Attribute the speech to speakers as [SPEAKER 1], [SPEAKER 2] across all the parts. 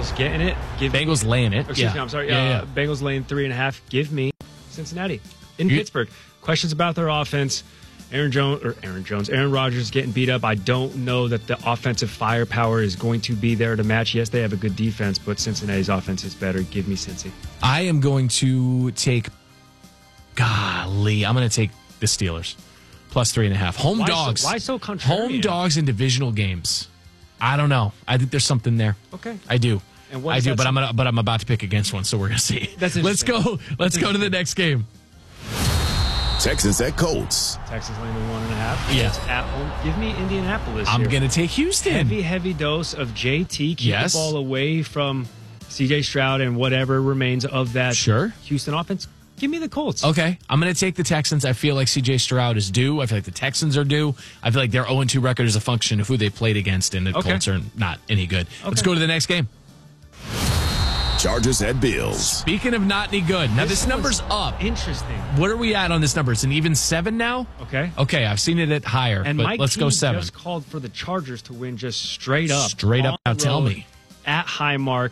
[SPEAKER 1] Bengals getting it.
[SPEAKER 2] Bengals laying it.
[SPEAKER 1] Excuse me, I'm sorry. Bengals laying 3.5. Give me Cincinnati in Pittsburgh. Questions about their offense. Aaron Rodgers getting beat up. I don't know that the offensive firepower is going to be there to match. Yes, they have a good defense, but Cincinnati's offense is better. Give me Cincy.
[SPEAKER 2] I am going to take. Golly, I'm going to take the Steelers plus 3.5. Home dogs.
[SPEAKER 1] Why so contrarian?
[SPEAKER 2] Home dogs in divisional games. I don't know. I think there's something there.
[SPEAKER 1] Okay,
[SPEAKER 2] I do.
[SPEAKER 1] And what
[SPEAKER 2] I do, but I'm about to pick against one, so we're gonna see. Let's go. Let's go to the next game.
[SPEAKER 3] Texans at Colts.
[SPEAKER 1] Texans laying the 1.5.
[SPEAKER 2] Yes.
[SPEAKER 1] At home. Give me Indianapolis.
[SPEAKER 2] I'm going to take Houston.
[SPEAKER 1] Heavy dose of JT. Keep
[SPEAKER 2] Yes.
[SPEAKER 1] the ball away from CJ Stroud and whatever remains of that Houston offense. Give me the Colts.
[SPEAKER 2] Okay. I'm going to take the Texans. I feel like CJ Stroud is due. I feel like the Texans are due. I feel like their 0-2 record is a function of who they played against, and the Colts are not any good. Let's go to the next game.
[SPEAKER 3] Chargers at Bills.
[SPEAKER 2] Speaking of not any good, now this number's up.
[SPEAKER 1] Interesting.
[SPEAKER 2] What are we at on this number? It's an even 7 now?
[SPEAKER 1] Okay.
[SPEAKER 2] Okay, I've seen it at higher,
[SPEAKER 1] And
[SPEAKER 2] but
[SPEAKER 1] Mike
[SPEAKER 2] let's go 7.
[SPEAKER 1] just called for the Chargers to win just straight up.
[SPEAKER 2] Straight up.
[SPEAKER 1] on
[SPEAKER 2] Now
[SPEAKER 1] the
[SPEAKER 2] tell
[SPEAKER 1] road,
[SPEAKER 2] me.
[SPEAKER 1] At Highmark.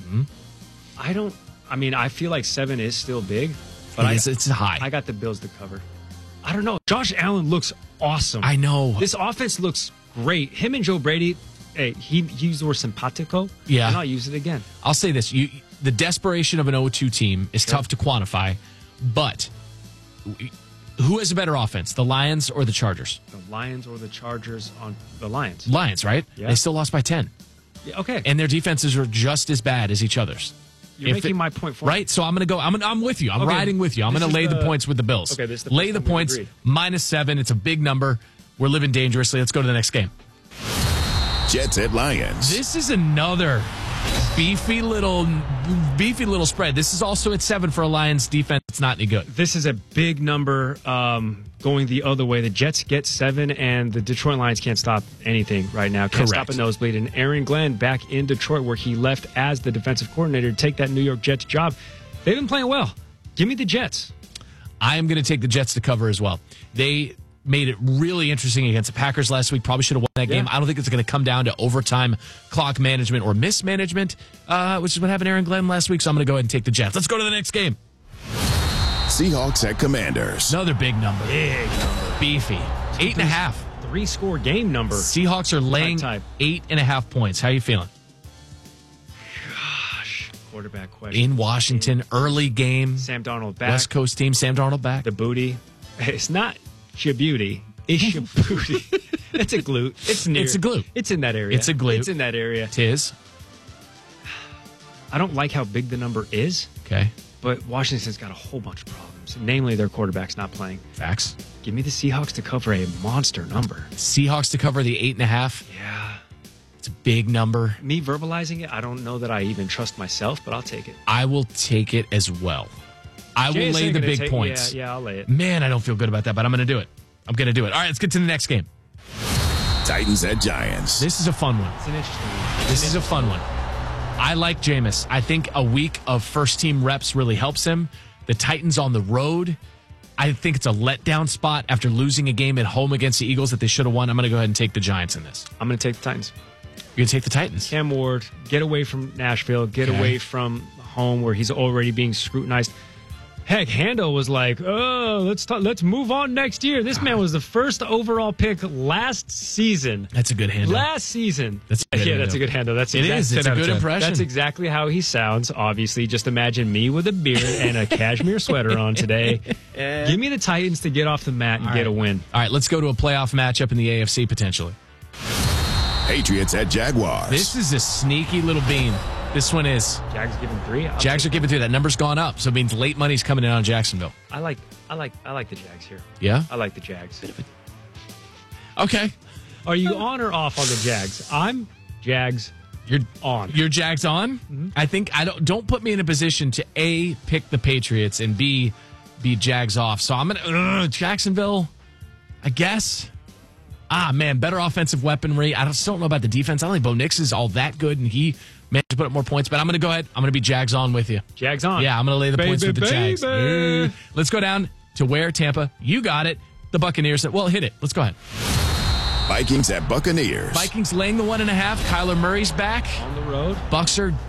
[SPEAKER 1] I feel like 7 is still big, but
[SPEAKER 2] It's high.
[SPEAKER 1] I got the Bills to cover. I don't know. Josh Allen looks awesome.
[SPEAKER 2] I know.
[SPEAKER 1] This offense looks great. Him and Joe Brady, hey, he used the word simpatico.
[SPEAKER 2] Yeah.
[SPEAKER 1] And I'll use it again.
[SPEAKER 2] I'll say this. The desperation of an 0-2 team is tough to quantify, but who has a better offense, the Lions or the Chargers?
[SPEAKER 1] The Lions or the Chargers on the Lions.
[SPEAKER 2] Lions, right?
[SPEAKER 1] Yeah.
[SPEAKER 2] They still lost by 10.
[SPEAKER 1] Yeah, okay.
[SPEAKER 2] And their defenses are just as bad as each other's.
[SPEAKER 1] You're making my point for me.
[SPEAKER 2] Right? So I'm going to go. I'm with you. I'm
[SPEAKER 1] Okay.
[SPEAKER 2] riding with you. I'm
[SPEAKER 1] This
[SPEAKER 2] going to
[SPEAKER 1] is
[SPEAKER 2] lay the points with the Bills.
[SPEAKER 1] Okay, this is the
[SPEAKER 2] lay
[SPEAKER 1] first
[SPEAKER 2] the
[SPEAKER 1] time we've
[SPEAKER 2] points,
[SPEAKER 1] agreed.
[SPEAKER 2] -7. It's a big number. We're living dangerously. Let's go to the next game.
[SPEAKER 3] Jets at Lions.
[SPEAKER 2] This is another beefy little spread. This is also at 7 for a Lions defense. It's not any good.
[SPEAKER 1] This is a big number going the other way. The Jets get 7, and the Detroit Lions can't stop anything right now. Can't
[SPEAKER 2] Correct.
[SPEAKER 1] stop a nosebleed. And Aaron Glenn back in Detroit, where he left as the defensive coordinator to take that New York Jets job. They've been playing well. Give me the Jets.
[SPEAKER 2] I am going to take the Jets to cover as well. They made it really interesting against the Packers last week. Probably should have won that game. I don't think it's going to come down to overtime clock management or mismanagement, which is what happened to Aaron Glenn last week. So I'm going to go ahead and take the Jets. Let's go to the next game.
[SPEAKER 3] Seahawks at Commanders.
[SPEAKER 2] Another big number. Beefy. 8.5.
[SPEAKER 1] 3-score game number.
[SPEAKER 2] Seahawks are laying
[SPEAKER 1] Type.
[SPEAKER 2] 8.5 points. How are you feeling?
[SPEAKER 1] Gosh, quarterback question.
[SPEAKER 2] In Washington, early game.
[SPEAKER 1] Sam Darnold back.
[SPEAKER 2] West Coast team, Sam Darnold back.
[SPEAKER 1] The booty. It's not Shabuti. It's Shabuti. It's a glute. It's near.
[SPEAKER 2] It's a glute.
[SPEAKER 1] It's in that area.
[SPEAKER 2] It's a glute.
[SPEAKER 1] It's in that area.
[SPEAKER 2] Tis.
[SPEAKER 1] I don't like how big the number is,
[SPEAKER 2] Okay.
[SPEAKER 1] but Washington's got a whole bunch of problems. Namely, their quarterback's not playing.
[SPEAKER 2] Facts.
[SPEAKER 1] Give me the Seahawks to cover a monster number.
[SPEAKER 2] Seahawks to cover the 8.5.
[SPEAKER 1] Yeah.
[SPEAKER 2] It's a big number.
[SPEAKER 1] Me verbalizing it, I don't know that I even trust myself, but I'll take it.
[SPEAKER 2] I will take it as well. I will lay the big points.
[SPEAKER 1] Yeah, I'll lay it.
[SPEAKER 2] Man, I don't feel good about that, but I'm going to do it. I'm going to do it. All right, let's get to the next game.
[SPEAKER 3] Titans at Giants.
[SPEAKER 2] This is a fun one.
[SPEAKER 1] It's an interesting one.
[SPEAKER 2] This is a fun one. I like Jameis. I think a week of first-team reps really helps him. The Titans on the road, I think it's a letdown spot after losing a game at home against the Eagles that they should have won. I'm going to go ahead and take the Giants in this.
[SPEAKER 1] I'm going to take the Titans.
[SPEAKER 2] You're going to take the Titans.
[SPEAKER 1] Cam Ward, get away from Nashville, get
[SPEAKER 2] Okay.
[SPEAKER 1] away from home where he's already being scrutinized. Heck, Hando was like, "Oh, let's move on next year." This man was the first overall pick last season.
[SPEAKER 2] That's a good handle.
[SPEAKER 1] Last season.
[SPEAKER 2] That's a good
[SPEAKER 1] yeah,
[SPEAKER 2] handle.
[SPEAKER 1] that's a good handle. That's
[SPEAKER 2] It is. It's a good impression.
[SPEAKER 1] That's exactly how he sounds. Obviously, just imagine me with a beard and a cashmere sweater on today. Give me the Titans to get off the mat and get a win.
[SPEAKER 2] All right, let's go to a playoff matchup in the AFC potentially.
[SPEAKER 3] Patriots at Jaguars.
[SPEAKER 2] This is a sneaky little bean. This one is.
[SPEAKER 1] Jags giving 3.
[SPEAKER 2] Jags are giving 3. That number's gone up, so it means late money's coming in on Jacksonville.
[SPEAKER 1] I like the Jags here.
[SPEAKER 2] Yeah?
[SPEAKER 1] I like the Jags.
[SPEAKER 2] Okay.
[SPEAKER 1] Are you on or off on the Jags? I'm Jags.
[SPEAKER 2] You're
[SPEAKER 1] on.
[SPEAKER 2] Your Jags on? I think don't put me in a position to A, pick the Patriots, and B, be Jags off. So I'm gonna Jacksonville, I guess. Man, better offensive weaponry. I still don't know about the defense. I don't think Bo Nix is all that good, and he managed to put up more points. But I'm gonna go ahead. I'm gonna be Jags on with you.
[SPEAKER 1] Jags on.
[SPEAKER 2] Yeah, I'm gonna lay the points with the Jags.
[SPEAKER 1] Baby.
[SPEAKER 2] Let's go down to where Tampa. You got it. The Buccaneers. Well, hit it. Let's go ahead.
[SPEAKER 3] Vikings at Buccaneers.
[SPEAKER 2] Vikings laying the 1.5. Kyler Murray's back.
[SPEAKER 1] On the road.
[SPEAKER 2] Bucks are